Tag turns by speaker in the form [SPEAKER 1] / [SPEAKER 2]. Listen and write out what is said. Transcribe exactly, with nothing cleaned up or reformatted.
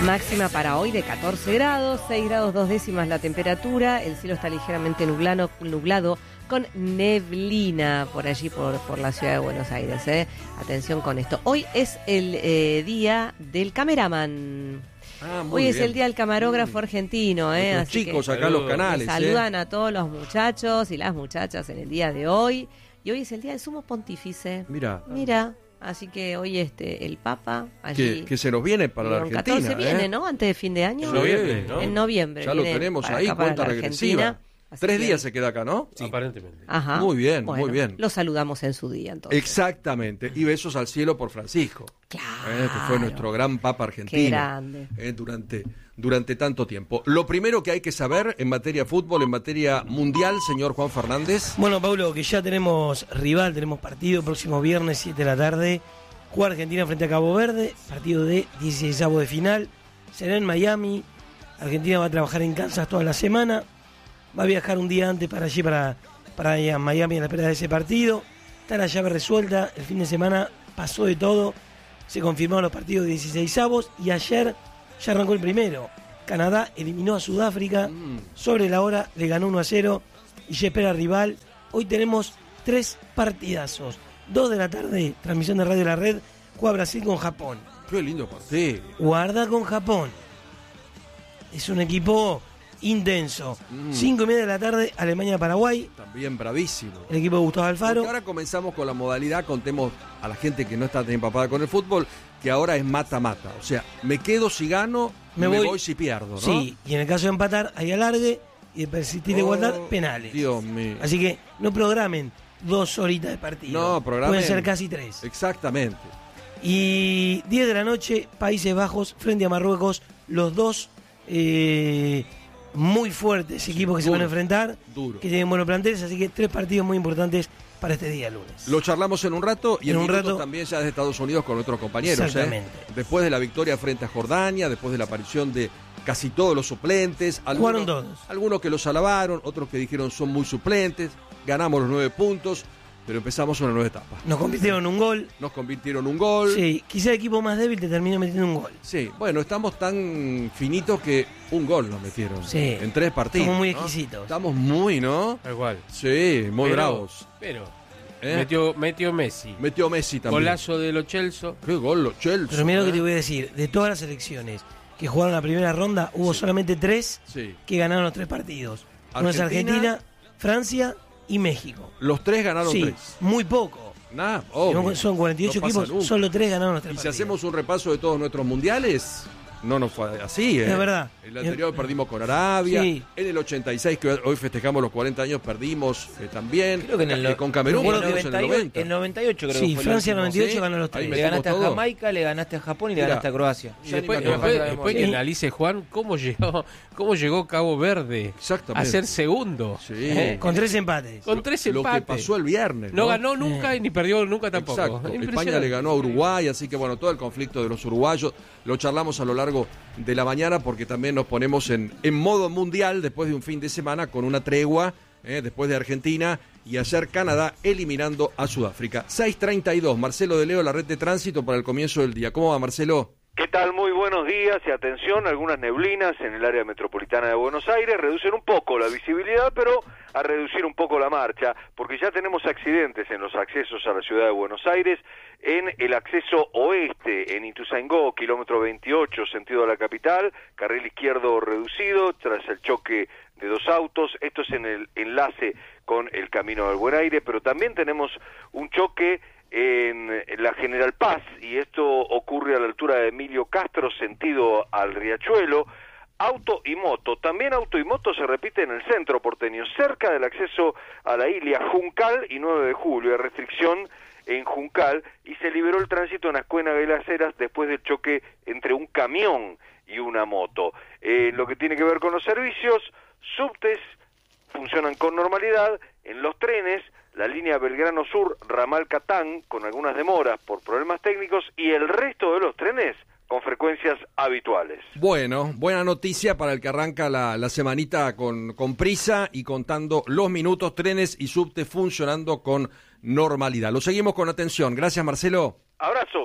[SPEAKER 1] Máxima para hoy de catorce grados, seis grados dos décimas la temperatura, el cielo está ligeramente nublado, nublado con neblina por allí, por, por la ciudad de Buenos Aires. ¿eh? Atención con esto. Hoy es el eh, día del cameraman.
[SPEAKER 2] Ah, muy
[SPEAKER 1] Hoy
[SPEAKER 2] bien.
[SPEAKER 1] es el día del camarógrafo argentino. ¿eh?
[SPEAKER 2] Los
[SPEAKER 1] Así
[SPEAKER 2] chicos
[SPEAKER 1] que
[SPEAKER 2] acá en los canales.
[SPEAKER 1] saludan
[SPEAKER 2] ¿eh?
[SPEAKER 1] a todos los muchachos y las muchachas en el día de hoy. Y hoy es el día del sumo pontífice.
[SPEAKER 2] Mira.
[SPEAKER 1] Mira. Así que hoy este el Papa allí
[SPEAKER 2] Que, que se nos viene para la Argentina.
[SPEAKER 1] catorce
[SPEAKER 2] ¿eh?
[SPEAKER 1] viene, ¿no? Antes de fin de año.
[SPEAKER 2] En noviembre,
[SPEAKER 3] ¿no?
[SPEAKER 1] En noviembre.
[SPEAKER 2] Ya lo
[SPEAKER 1] viene
[SPEAKER 2] tenemos
[SPEAKER 1] para
[SPEAKER 2] ahí,
[SPEAKER 1] acá, para
[SPEAKER 2] cuenta
[SPEAKER 1] la
[SPEAKER 2] regresiva.
[SPEAKER 1] Argentina. Así
[SPEAKER 2] Tres
[SPEAKER 1] que-
[SPEAKER 2] días se queda acá, ¿no?
[SPEAKER 3] Sí. Aparentemente.
[SPEAKER 1] Ajá.
[SPEAKER 2] Muy bien,
[SPEAKER 1] Bueno,
[SPEAKER 2] muy bien.
[SPEAKER 1] Lo saludamos en su día, entonces.
[SPEAKER 2] Exactamente. Y besos al cielo por Francisco.
[SPEAKER 1] Claro.
[SPEAKER 2] ¿eh? Que fue nuestro gran papa argentino.
[SPEAKER 1] Qué grande.
[SPEAKER 2] ¿eh? Durante, durante tanto tiempo. Lo primero que hay que saber en materia de fútbol, en materia mundial, señor Juan Fernández.
[SPEAKER 4] Bueno, Paulo, que ya tenemos rival, tenemos partido próximo viernes, siete de la tarde. Juega Argentina frente a Cabo Verde, partido de dieciseisavo de final. Será en Miami. Argentina va a trabajar en Kansas toda la semana. Va a viajar un día antes para allí, para, para allá, Miami, a la espera de ese partido. Está la llave resuelta. El fin de semana pasó de todo. Se confirmaron los partidos de dieciseisavos y ayer ya arrancó el primero. Canadá eliminó a Sudáfrica.
[SPEAKER 2] Mm.
[SPEAKER 4] Sobre la hora le ganó uno a cero y ya espera rival. Hoy tenemos tres partidazos. dos de la tarde, transmisión de Radio La Red, juega Brasil con Japón.
[SPEAKER 2] Qué lindo partido.
[SPEAKER 4] Guarda con Japón. Es un equipo intenso.
[SPEAKER 2] Mm.
[SPEAKER 4] cinco y media de la tarde, Alemania-Paraguay.
[SPEAKER 2] También bravísimo.
[SPEAKER 4] El equipo de Gustavo Alfaro.
[SPEAKER 2] Porque ahora comenzamos con la modalidad, contemos a la gente que no está tan empapada con el fútbol, que ahora es mata-mata. O sea, me quedo si gano, me,
[SPEAKER 4] Me
[SPEAKER 2] voy,
[SPEAKER 4] voy-
[SPEAKER 2] si pierdo, ¿no?
[SPEAKER 4] Sí, y en el caso de empatar, hay alargue y de persistir de
[SPEAKER 2] Oh,
[SPEAKER 4] igualdad, penales.
[SPEAKER 2] Dios mío.
[SPEAKER 4] Así que no programen dos horitas de partido.
[SPEAKER 2] No, programen.
[SPEAKER 4] Pueden ser casi tres.
[SPEAKER 2] Exactamente.
[SPEAKER 4] Y diez de la noche, Países Bajos frente a Marruecos, los dos eh, muy fuertes equipos que se
[SPEAKER 2] duro,
[SPEAKER 4] van a enfrentar,
[SPEAKER 2] duro.
[SPEAKER 4] que tienen buenos planteles, así que tres partidos muy importantes para este día lunes.
[SPEAKER 2] Lo charlamos en un rato y
[SPEAKER 4] En
[SPEAKER 2] en
[SPEAKER 4] un
[SPEAKER 2] minutos
[SPEAKER 4] rato.
[SPEAKER 2] también ya desde Estados Unidos con otros compañeros. ¿eh?
[SPEAKER 4] Exactamente.
[SPEAKER 2] Después de la victoria frente a Jordania, después de la aparición de casi todos los suplentes.
[SPEAKER 4] Jugaron todos.
[SPEAKER 2] Algunos que los alabaron, otros que dijeron son muy suplentes. Ganamos los nueve puntos, pero empezamos una nueva etapa.
[SPEAKER 4] Nos convirtieron en un gol.
[SPEAKER 2] Nos convirtieron un gol.
[SPEAKER 4] Sí, quizá el equipo más débil te terminó metiendo un gol.
[SPEAKER 2] Sí, bueno, estamos tan finitos que un gol nos metieron
[SPEAKER 4] Sí.
[SPEAKER 2] en tres partidos.
[SPEAKER 4] Somos muy
[SPEAKER 2] ¿no?
[SPEAKER 4] exquisitos.
[SPEAKER 2] Estamos muy, ¿no?
[SPEAKER 3] Tal cual.
[SPEAKER 2] Sí, muy
[SPEAKER 3] Pero-
[SPEAKER 2] bravos.
[SPEAKER 3] Pero
[SPEAKER 2] ¿Eh?
[SPEAKER 3] metió, metió Messi.
[SPEAKER 2] Metió Messi también.
[SPEAKER 3] Golazo de Lo Celso.
[SPEAKER 2] Qué gol, los Chelsea.
[SPEAKER 4] Pero mira lo que
[SPEAKER 2] ¿eh?
[SPEAKER 4] te voy a decir, de todas las selecciones que jugaron la primera ronda, hubo solamente tres
[SPEAKER 2] Sí.
[SPEAKER 4] que ganaron los tres partidos. Uno es
[SPEAKER 2] Argentina,
[SPEAKER 4] Argentina, Francia y México.
[SPEAKER 2] Los tres ganaron
[SPEAKER 4] Sí,
[SPEAKER 2] tres.
[SPEAKER 4] muy poco.
[SPEAKER 2] Nah, obvio.
[SPEAKER 4] Son cuarenta y ocho
[SPEAKER 2] No pasa
[SPEAKER 4] equipos,
[SPEAKER 2] nunca.
[SPEAKER 4] solo tres ganaron los tres
[SPEAKER 2] Y si
[SPEAKER 4] partidos.
[SPEAKER 2] hacemos un repaso de todos nuestros mundiales, no nos fue así, ¿eh?
[SPEAKER 4] Es verdad.
[SPEAKER 2] El anterior perdimos con Arabia.
[SPEAKER 4] Sí.
[SPEAKER 2] En el ochenta y seis, que hoy festejamos los cuarenta años, perdimos eh, también.
[SPEAKER 5] Creo que en el
[SPEAKER 2] Eh, con Camerún
[SPEAKER 5] en el
[SPEAKER 2] perdimos en el
[SPEAKER 5] noventa y ocho,
[SPEAKER 2] noventa.
[SPEAKER 5] en noventa y ocho creo
[SPEAKER 4] Sí,
[SPEAKER 5] que fue el
[SPEAKER 4] Francia
[SPEAKER 5] último.
[SPEAKER 4] noventa y ocho
[SPEAKER 2] ¿Sí?
[SPEAKER 4] ganó los
[SPEAKER 2] Ahí
[SPEAKER 4] tres.
[SPEAKER 2] me-
[SPEAKER 5] Le ganaste a
[SPEAKER 2] todo.
[SPEAKER 5] Jamaica, le ganaste a Japón y le
[SPEAKER 2] Mira,
[SPEAKER 5] ganaste a Croacia.
[SPEAKER 3] Y
[SPEAKER 5] Ya
[SPEAKER 3] después,
[SPEAKER 5] ni me acuerdo
[SPEAKER 3] después-
[SPEAKER 5] de la
[SPEAKER 3] después
[SPEAKER 5] memoria.
[SPEAKER 3] que analice Juan cómo llegó, cómo llegó Cabo Verde
[SPEAKER 2] Exactamente.
[SPEAKER 3] a ser segundo.
[SPEAKER 2] Sí.
[SPEAKER 3] ¿Eh?
[SPEAKER 4] Con tres empates.
[SPEAKER 3] Con tres
[SPEAKER 2] Lo
[SPEAKER 3] empates.
[SPEAKER 2] que pasó el viernes.
[SPEAKER 3] No ganó nunca y ni perdió nunca tampoco.
[SPEAKER 2] Exacto. España
[SPEAKER 3] Impresionante.
[SPEAKER 2] le ganó a Uruguay, así que bueno, todo el conflicto de los uruguayos lo charlamos a lo largo de la mañana porque también nos ponemos en, en modo mundial después de un fin de semana con una tregua, eh, después de Argentina y ayer Canadá eliminando a Sudáfrica. seis treinta y dos, Marcelo de Leo, la red de tránsito para el comienzo del día. ¿Cómo va, Marcelo?
[SPEAKER 6] ¿Qué tal? Muy buenos días y atención, algunas neblinas en el área metropolitana de Buenos Aires reducen un poco la visibilidad, pero a reducir un poco la marcha, porque ya tenemos accidentes en los accesos a la ciudad de Buenos Aires, en el acceso oeste, en Ituzaingó, kilómetro veintiocho, sentido a la capital, carril izquierdo reducido, tras el choque de dos autos, esto es en el enlace con el Camino del Buen Aire, pero también tenemos un choque en la General Paz, y esto ocurre a la altura de Emilio Castro, sentido al Riachuelo. Auto y moto, también auto y moto se repite en el centro porteño, cerca del acceso a la Ilia, Juncal y nueve de julio, hay restricción en Juncal, y se liberó el tránsito en Ascuénaga y Las Heras después del choque entre un camión y una moto. Eh, lo que tiene que ver con los servicios, subtes funcionan con normalidad, en los trenes, la línea Belgrano Sur, ramal Catán, con algunas demoras por problemas técnicos, y el resto de los trenes con frecuencias habituales.
[SPEAKER 2] Bueno, buena noticia para el que arranca la, la semanita con, con prisa y contando los minutos, trenes y subte funcionando con normalidad. Lo seguimos con atención. Gracias, Marcelo.
[SPEAKER 6] Abrazo.